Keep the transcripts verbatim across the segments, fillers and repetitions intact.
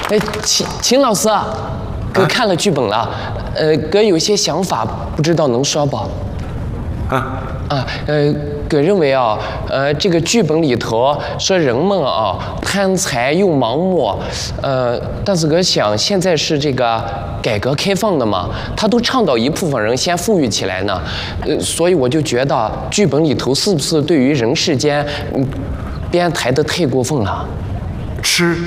哎，秦秦老师，哥看了剧本了，呃，哥有些想法，不知道能说不？ 啊啊，呃，哥认为啊，呃，这个剧本里头说人们啊贪财又盲目，呃，但是哥想现在是这个改革开放的嘛，他都倡导一部分人先富裕起来呢，呃，所以我就觉得剧本里头是不是对于人世间，嗯，编排的太过分了？ 吃，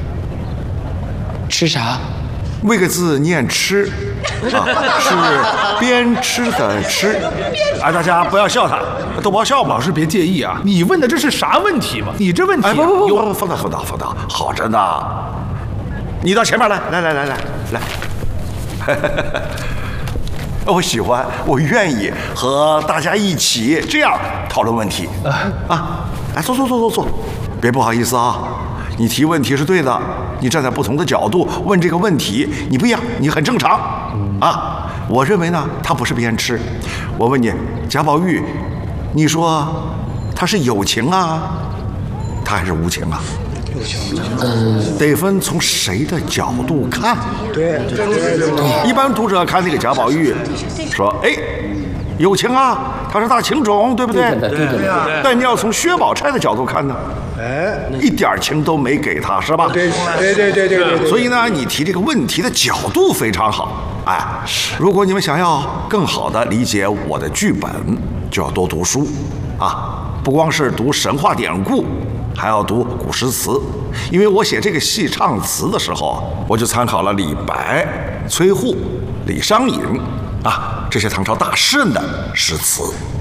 吃啥？ 位个字念吃，啊，是边吃的吃。哎，大家不要笑他，都不要笑嘛。 老师别介意啊，你问的这是啥问题嘛？你这问题、啊、 哎，不不不有不，放大放大放大，好着呢。你到前面来，来来来来来。我喜欢，我愿意和大家一起这样讨论问题。啊，来坐坐坐坐坐，别不好意思啊。你提问题是对的，你站在不同的角度问这个问题，你不一样，你很正常啊。我认为呢，他不是边吃。我问你，贾宝玉，你说他是有情啊，他还是无情啊？有情。嗯，得分从谁的角度看。 对对对对。 一般读者看那个贾宝玉，说，哎，有情啊，他是大情种，对不对？ 对对对。 但你要从薛宝钗的角度看呢？ 哎， 一点情都没给他，是吧？ 对对对对对对。 所以呢，你提这个问题的角度非常好。哎，如果你们想要更好的理解我的剧本，就要多读书啊！不光是读神话典故，还要读古诗词。因为我写这个戏唱词的时候，我就参考了李白、崔护、李商隐啊这些唐朝大诗人的诗词。